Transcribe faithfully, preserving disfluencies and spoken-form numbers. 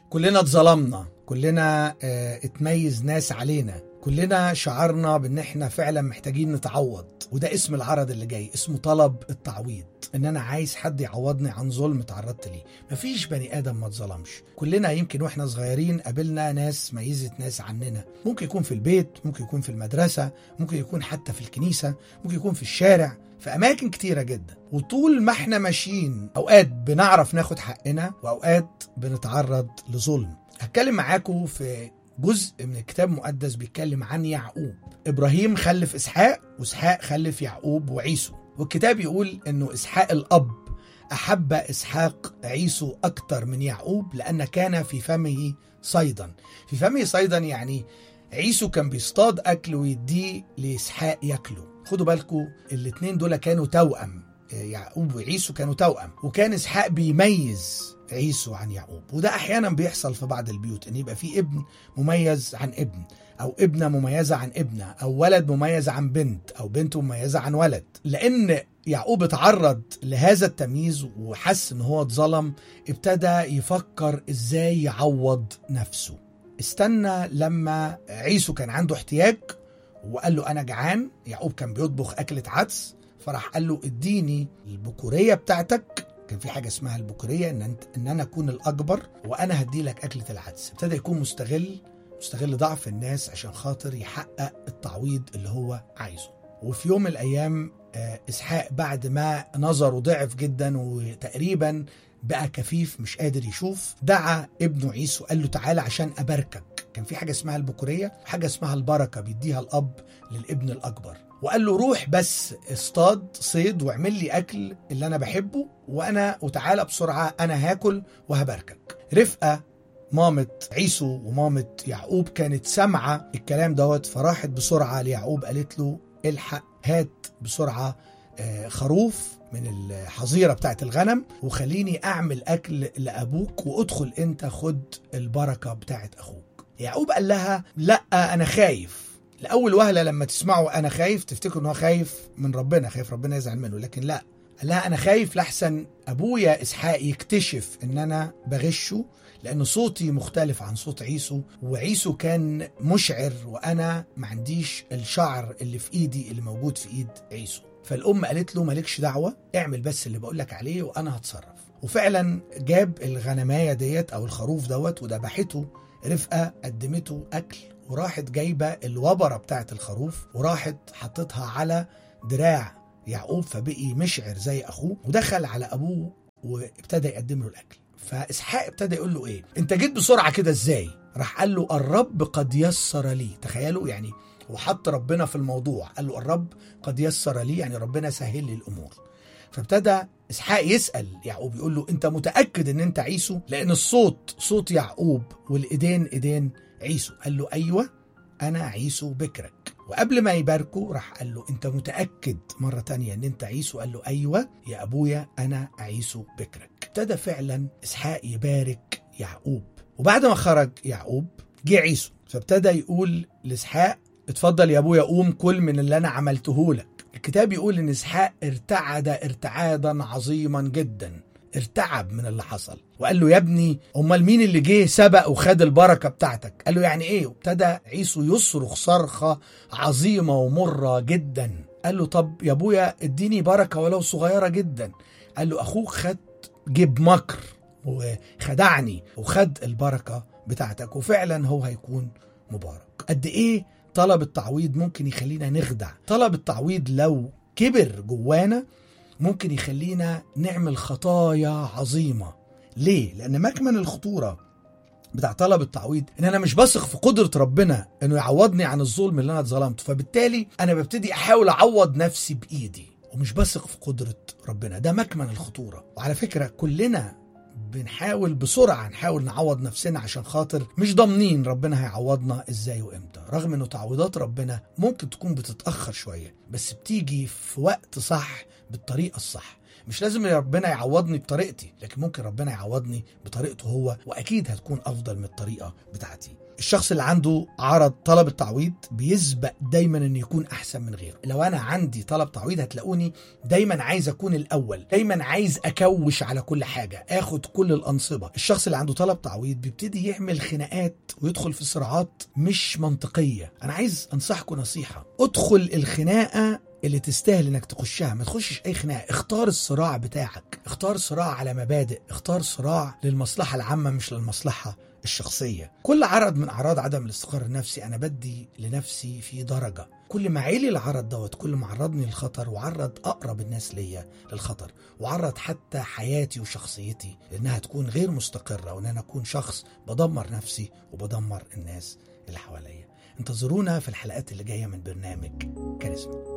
كلنا اتظلمنا، كلنا اه اتميز ناس علينا، كلنا شعرنا بان احنا فعلا محتاجين نتعوض. وده اسم العرض اللي جاي، اسمه طلب التعويض، ان انا عايز حد يعوضني عن ظلم تعرضت ليه. مفيش بني ادم ما اتظلمش. كلنا يمكن واحنا صغيرين قابلنا ناس ميزت ناس عننا، ممكن يكون في البيت، ممكن يكون في المدرسة، ممكن يكون حتى في الكنيسة، ممكن يكون في الشارع، في أماكن كتيرة جدا. وطول ما احنا ماشيين أوقات بنعرف ناخد حقنا، وأوقات بنتعرض لظلم. هتكلم معاكم في جزء من الكتاب المقدس بيتكلم عن يعقوب. إبراهيم خلف إسحاق، وإسحاق خلف يعقوب وعيسو. والكتاب يقول إنه إسحاق الأب أحب إسحاق عيسو أكتر من يعقوب، لأن كان في فمه صيدا. في فمه صيدا يعني عيسو كان بيصطاد أكل ويديه لإسحاق يأكله. خدوا بالكم الاتنين دول كانوا توأم، يعقوب وعيسو كانوا توأم، وكان إسحاق بيميز عيسو عن يعقوب. وده أحيانا بيحصل في بعض البيوت، إن يبقى في ابن مميز عن ابن، أو ابنة مميزة عن ابنة، أو ولد مميز عن بنت، أو بنت مميزة عن ولد. لأن يعقوب اتعرض لهذا التمييز وحس إن هو اتظلم، ابتدى يفكر إزاي يعوض نفسه. استنى لما عيسو كان عنده احتياج وقال له أنا جعان. يعقوب كان بيطبخ أكلة عدس، فراح قال له اديني البكورية بتاعتك. كان في حاجة اسمها البكورية، إن, أنت إن أنا أكون الأكبر وأنا هدي لك أكلة العدس. ابتدى يكون مستغل مستغل ضعف الناس عشان خاطر يحقق التعويض اللي هو عايزه. وفي يوم من الأيام إسحاق بعد ما نظره ضعف جدا وتقريبا بقى كفيف مش قادر يشوف، دعا ابنه عيسو قال له تعالى عشان أباركك. كان في حاجة اسمها البكورية وحاجة اسمها البركة بيديها الأب للابن الأكبر. وقال له روح بس اصطاد صيد واعمل لي أكل اللي أنا بحبه، وأنا وتعالى بسرعة أنا هاكل وهباركك. رفقة مامة عيسو ومامة يعقوب كانت سامعة الكلام دوت، فراحت بسرعة ليعقوب قالت له الحق هات بسرعة خروف من الحظيرة بتاعت الغنم وخليني أعمل أكل لأبوك، وادخل أنت خد البركة بتاعت أخوك. يعقوب قال لها لا أنا خايف. لأول وهلة لما تسمعوا أنا خايف تفتكروا أنه خايف من ربنا، خايف ربنا يزعل منه، لكن لا، قال لها أنا خايف لحسن أبويا إسحاق يكتشف أن أنا بغشه، لأن صوتي مختلف عن صوت عيسو، وعيسو كان مشعر وأنا ما عنديش الشعر اللي في إيدي اللي موجود في إيد عيسو. فالأم قالت له مالكش دعوة، اعمل بس اللي بقولك عليه وأنا هتصرف. وفعلا جاب الغنماية ديت أو الخروف دوت وذبحته. رفقة قدمته أكل، وراحت جايبة الوبرة بتاعت الخروف وراحت حطتها على دراع يعقوب، فبقي مشعر زي أخوه، ودخل على أبوه وابتدى يقدم له الأكل. فإسحاق ابتدى يقول له إيه أنت جيت بسرعة كده إزاي؟ راح قال له الرب قد يسر لي. تخيلوا يعني وحط ربنا في الموضوع، قال له الرب قد يسر لي، يعني ربنا سهل لي الأمور. فابتدى إسحاق يسأل يعقوب يقول له أنت متأكد أن أنت عيسو؟ لأن الصوت صوت يعقوب والإيدين إيدين عيسو. قال له أيوة أنا عيسو بكرك. وقبل ما يباركه راح قال له أنت متأكد مرة تانية أن أنت عيسو؟ قال له أيوة يا أبويا أنا عيسو بكرك. ابتدى فعلا إسحاق يبارك يعقوب. وبعد ما خرج يعقوب جه عيسو، فابتدى يقول لإسحاق اتفضل يا أبويا قوم كل من اللي أنا عملته لك. الكتاب يقول إن إسحاق ارتعد ارتعادا عظيما جدا، ارتعب من اللي حصل، وقال له يا ابني امال مين اللي جه سبق وخد البركه بتاعتك؟ قال له يعني ايه؟ وابتدى عيسو يصرخ صرخه عظيمه ومره جدا. قال له طب يا ابويا اديني بركه ولو صغيره جدا. قال له اخوك خد جيب مكر وخدعني وخد البركه بتاعتك، وفعلا هو هيكون مبارك. قد ايه طلب التعويض ممكن يخلينا نخدع. طلب التعويض لو كبر جوانا ممكن يخلينا نعمل خطايا عظيمة. ليه؟ لأن مكمن الخطورة بتاع طلب التعويض إن أنا مش بثق في قدرة ربنا إنه يعوضني عن الظلم اللي أنا اتظلمته، فبالتالي أنا ببتدي أحاول أعوض نفسي بإيدي ومش بثق في قدرة ربنا. ده مكمن الخطورة. وعلى فكرة كلنا بنحاول بسرعة نحاول نعوض نفسنا عشان خاطر مش ضامنين ربنا هيعوضنا ازاي وامتى، رغم انه تعويضات ربنا ممكن تكون بتتأخر شوية بس بتيجي في وقت صح بالطريقة الصح. مش لازم ربنا يعوضني بطريقتي، لكن ممكن ربنا يعوضني بطريقته هو، واكيد هتكون افضل من الطريقه بتاعتي. الشخص اللي عنده عرض طلب التعويض بيسبق دايما ان يكون احسن من غيره. لو انا عندي طلب تعويض هتلاقوني دايما عايز اكون الاول، دايما عايز اكوش على كل حاجه، اخد كل الانصبه. الشخص اللي عنده طلب تعويض بيبتدي يعمل خناقات ويدخل في صراعات مش منطقيه. انا عايز انصحكم نصيحه، ادخل الخناقه اللي تستاهل انك تخشها، ما تخشش اي خناقه. اختار الصراع بتاعك، اختار صراع على مبادئ، اختار صراع للمصلحه العامه مش للمصلحه الشخصيه. كل عرض من اعراض عدم الاستقرار النفسي انا بدي لنفسي في درجه، كل ما عيلي العرض دوت كل ما عرضني للخطر، وعرض اقرب الناس ليا للخطر، وعرض حتى حياتي وشخصيتي لانها تكون غير مستقره، وان انا اكون شخص بدمر نفسي وبدمر الناس اللي حواليا. انتظرونا في الحلقات اللي جايه من برنامج كاريزما.